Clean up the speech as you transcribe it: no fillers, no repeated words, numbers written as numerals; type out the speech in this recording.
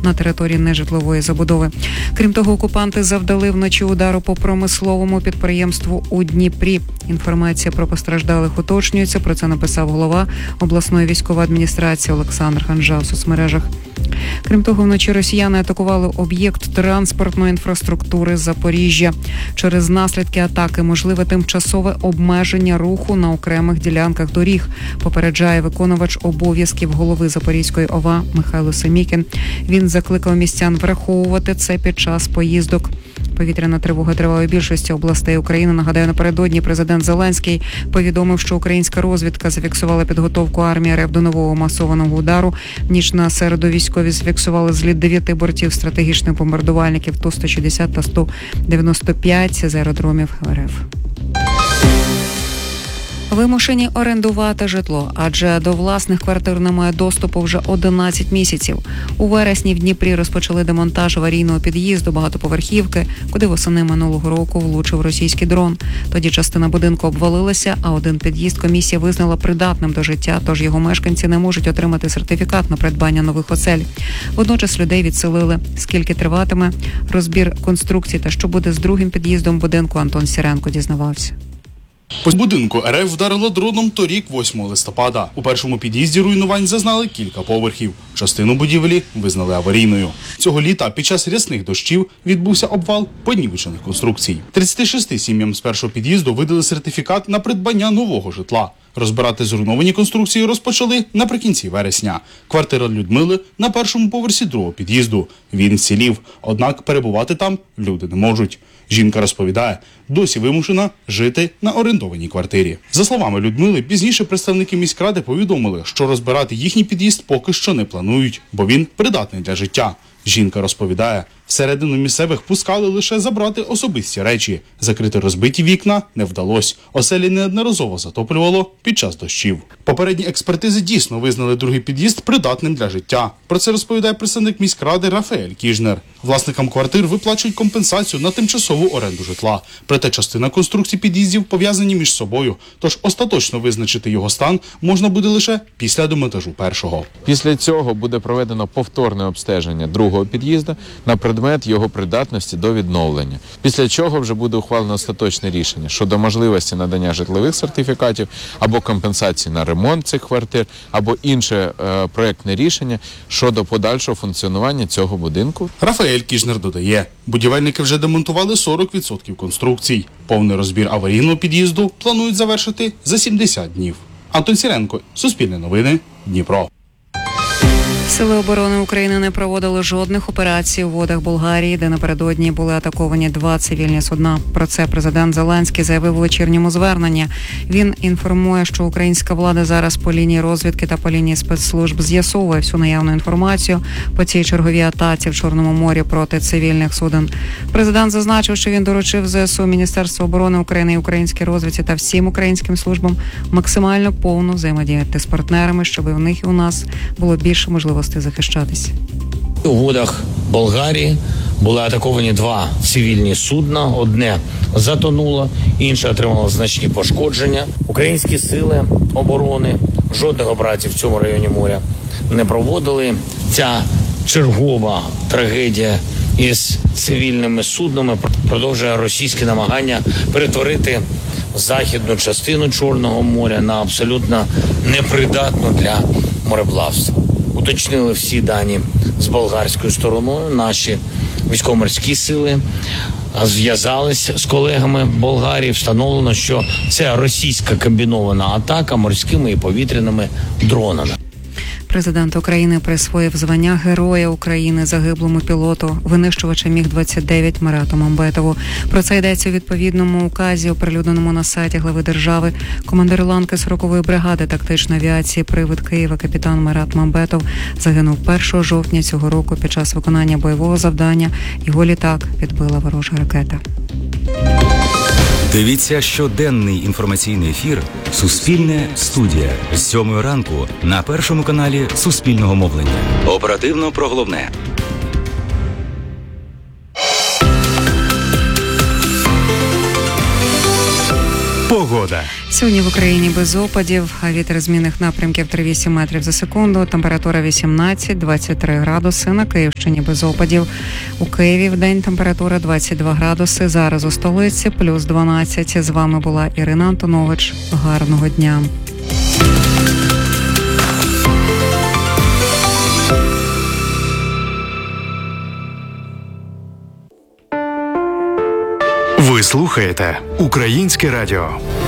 на території нежитлової забудови. Крім того, окупанти завдали вночі удару по промисловому підприємству у Дніпрі. Інформація про постраждалих уточнюється. Про це написав голова обласної військової адміністрації Олександр Ханжа у соцмережах. Крім того, вночі росіяни атакували об'єкт транспортної інфраструктури Запоріжжя. Через наслідки атаки можливе тимчасове обмеження руху на окремих ділянках доріг, попереджає виконувач обов'язків голови Запорізької ОВА Михайло Семікін. Він закликав містян враховувати це під час поїздок. Повітряна тривога триває у більшості областей України. Нагадаю, напередодні президент Зеленський повідомив, що українська розвідка зафіксувала підготовку армії РФ до нового масованого удару. Ніч на середу військові зафіксували зліт 9 бортів стратегічних бомбардувальників Ту-160 та Ту-95 з аеродромів РФ. Вимушені орендувати житло, адже до власних квартир немає доступу вже 11 місяців. У вересні в Дніпрі розпочали демонтаж аварійного під'їзду багатоповерхівки, куди восени минулого року влучив російський дрон. Тоді частина будинку обвалилася, а один під'їзд комісія визнала придатним до життя, тож його мешканці не можуть отримати сертифікат на придбання нових осель. Водночас людей відселили. Скільки триватиме розбір конструкцій та що буде з другим під'їздом будинку, Антон Сіренко дізнавався. По будинку РФ вдарило дроном торік 8 листопада. У першому під'їзді руйнувань зазнали кілька поверхів. Частину будівлі визнали аварійною. Цього літа під час рясних дощів відбувся обвал понівечених конструкцій. 36 сім'ям з першого під'їзду видали сертифікат на придбання нового житла. Розбирати зруйновані конструкції розпочали наприкінці вересня. Квартира Людмили на першому поверсі другого під'їзду. Він вцілів, однак перебувати там люди не можуть. Жінка розповідає, досі вимушена жити на орендованій квартирі. За словами Людмили, пізніше представники міськради повідомили, що розбирати їхній під'їзд поки що не планують, бо він придатний для життя. Жінка розповідає, всередину місцевих пускали лише забрати особисті речі. Закрити розбиті вікна не вдалося. Оселі неодноразово затоплювало під час дощів. Попередні експертизи дійсно визнали другий під'їзд придатним для життя. Про це розповідає представник міськради Рафаель Кіжнер. Власникам квартир виплачують компенсацію на тимчасову оренду житла. Проте частина конструкцій під'їздів пов'язані між собою. Тож остаточно визначити його стан можна буде лише після демонтажу першого. Після цього буде проведено повторне обстеження другого під'їзду на предмет його придатності до відновлення. Після чого вже буде ухвалено остаточне рішення щодо можливості надання житлових сертифікатів або компенсації на ремонт цих квартир, або інше проєктне рішення щодо подальшого функціонування цього будинку. Рафаель Кіжнер додає, будівельники вже демонтували 40% конструкцій. Повний розбір аварійного під'їзду планують завершити за 70 днів. Антон Сіренко, Суспільне новини, Дніпро. Сили оборони України не проводили жодних операцій у водах Болгарії, де напередодні були атаковані 2 цивільні судна. Про це президент Зеленський заявив у вечірньому зверненні. Він інформує, що українська влада зараз по лінії розвідки та по лінії спецслужб з'ясовує всю наявну інформацію по цій черговій атаці в Чорному морі проти цивільних суден. Президент зазначив, що він доручив ЗСУ, Міністерству оборони України і українській розвідці та всім українським службам максимально повно взаємодіяти з партнерами, щоб в них і у нас було більше можливостей захищатися. У водах Болгарії були атаковані 2 цивільні судна. Одне затонуло, інше отримало значні пошкодження. Українські сили оборони жодних операцій в цьому районі моря не проводили. Ця чергова трагедія із цивільними суднами продовжує російські намагання перетворити західну частину Чорного моря на абсолютно непридатну для мореплавства. Уточнили всі дані з болгарською стороною. Наші військово-морські сили зв'язались з колегами Болгарії. Встановлено, що це російська комбінована атака морськими і повітряними дронами. Президент України присвоїв звання Героя України загиблому пілоту винищувача Міг-29 Марату Мамбетову. Про це йдеться у відповідному указі, оприлюдненому на сайті глави держави. Командир ланки 40-ї бригади тактичної авіації «Привид Києва» капітан Марат Мамбетов загинув 1 жовтня цього року під час виконання бойового завдання. Його літак підбила ворожа ракета. Дивіться щоденний інформаційний ефір «Суспільне студія» з 7 ранку на першому каналі Суспільного мовлення. Оперативно про головне. Погода. Погода. Сьогодні в Україні без опадів, а вітер змінних напрямків 3-8 метрів за секунду, температура 18-23 градуси, на Київщині без опадів. У Києві вдень температура 22 градуси, зараз у столиці плюс 12. З вами була Ірина Антонович. Гарного дня. Ви слухаєте Українське радіо.